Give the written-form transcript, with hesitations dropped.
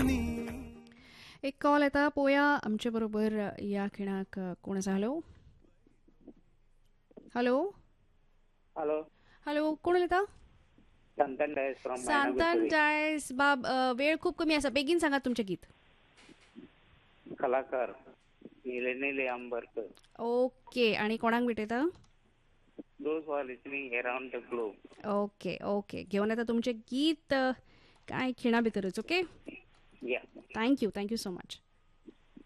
एक कॉल येता पळोवया आमचे बरोबर या खिणाक कोण आसा. हॅलो हॅलो हॅलो हॅलो कोण उलयता. सांतान डायस फ्रॉम सांतान डायस बाब वेळ खूब कमी आसा बेगीन सांगात तुमचें गीत. कलाकार नीले नीले अंबरकर. ओके आणि कोणाक भेटयता. Those who are listening around the globe. Okay okay घेवन येता तुमचें गीत कांय खिणा भितरच. ओके या थँक्यू सो मच.